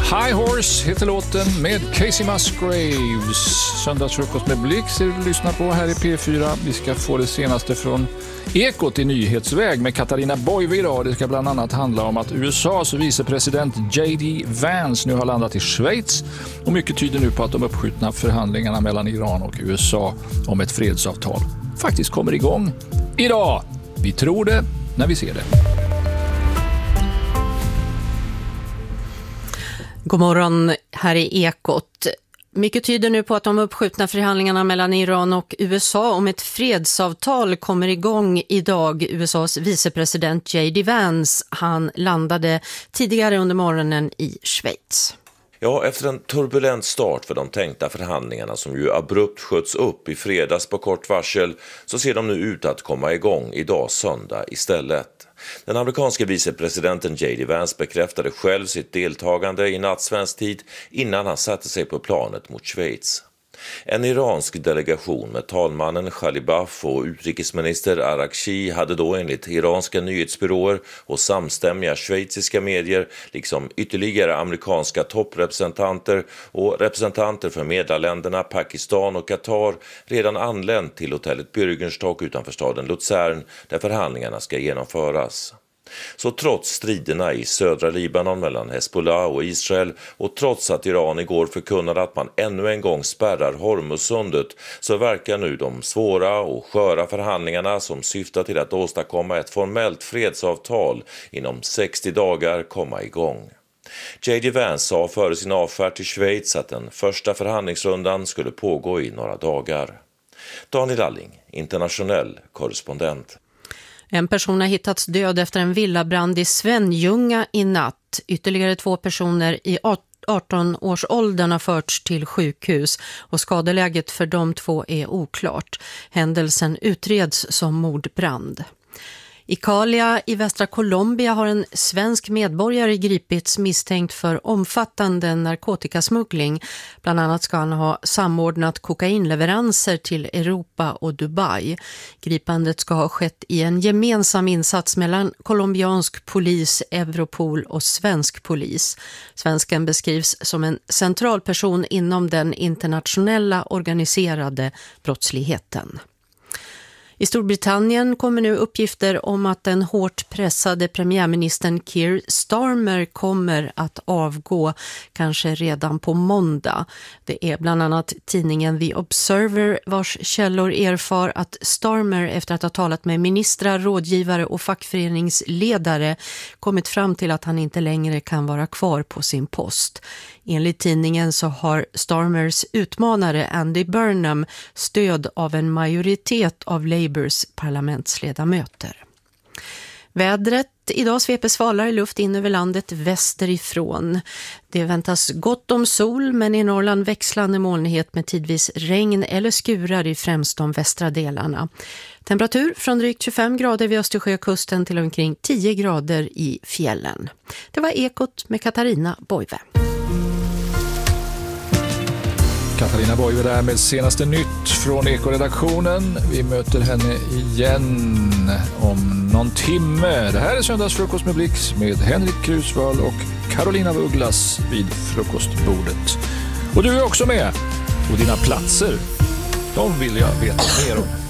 High Horse heter låten med Casey Musgraves. Söndagsfrukost med Blix du lyssnar på här i P4. Vi ska få det senaste från Ekot i nyhetsväg med Katarina Boive idag. Det ska bland annat handla om att USAs vicepresident J.D. Vance nu har landat i Schweiz. Och mycket tyder nu på att de uppskjutna förhandlingarna mellan Iran och USA om ett fredsavtal faktiskt kommer igång idag. Vi tror det när vi ser det. God morgon, här i Ekot. Mycket tyder nu på att de uppskjutna förhandlingarna mellan Iran och USA om ett fredsavtal kommer igång idag. USAs vicepresident J.D. Vance, han landade tidigare under morgonen i Schweiz. Ja, efter en turbulent start för de tänkta förhandlingarna som ju abrupt sköts upp i fredags på kort varsel så ser de nu ut att komma igång idag söndag istället. Den amerikanska vicepresidenten J.D. Vance bekräftade själv sitt deltagande i natt svensk tid innan han satte sig på planet mot Schweiz. En iransk delegation med talmannen Ghalibaf och utrikesminister Arakchi hade då enligt iranska nyhetsbyråer och samstämmiga schweiziska medier liksom ytterligare amerikanska topprepresentanter och representanter för medlarländerna Pakistan och Qatar redan anlänt till hotellet Bürgenstock utanför staden Luzern där förhandlingarna ska genomföras. Så trots striderna i södra Libanon mellan Hezbollah och Israel och trots att Iran igår förkunnade att man ännu en gång spärrar Hormuzsundet så verkar nu de svåra och sköra förhandlingarna som syftar till att åstadkomma ett formellt fredsavtal inom 60 dagar komma igång. J.D. Vance sa före sin avfärd till Schweiz att den första förhandlingsrundan skulle pågå i några dagar. Daniel Alling, internationell korrespondent. En person har hittats död efter en villabrand i Svenljunga i natt. Ytterligare 2 personer i 18-årsåldern har förts till sjukhus och skadeläget för de 2 är oklart. Händelsen utreds som mordbrand. I Cali i västra Colombia har en svensk medborgare gripits misstänkt för omfattande narkotikasmuggling. Bland annat ska han ha samordnat kokainleveranser till Europa och Dubai. Gripandet ska ha skett i en gemensam insats mellan colombiansk polis, Europol och svensk polis. Svensken beskrivs som en central person inom den internationella organiserade brottsligheten. I Storbritannien kommer nu uppgifter om att den hårt pressade premiärministern Keir Starmer kommer att avgå, kanske redan på måndag. Det är bland annat tidningen The Observer vars källor erfar att Starmer efter att ha talat med ministrar, rådgivare och fackföreningsledare kommit fram till att han inte längre kan vara kvar på sin post. Enligt tidningen så har Starmers utmanare Andy Burnham stöd av en majoritet av Labours parlamentsledamöter. Vädret. Idag sveper svalare luft in över landet västerifrån. Det väntas gott om sol men i Norrland växlande molnighet med tidvis regn eller skurar i främst de västra delarna. Temperatur från drygt 25 grader vid Östersjökusten till omkring 10 grader i fjällen. Det var Ekot med Katarina Boive. Katarina Boive där med senaste nytt från Eko-redaktionen. Vi möter henne igen om någon timme. Det här är Söndagsfrukost med Blix med Henrik Krusvall och Carolina Vuglas vid frukostbordet. Och du är också med. Och dina platser, de vill jag veta mer om.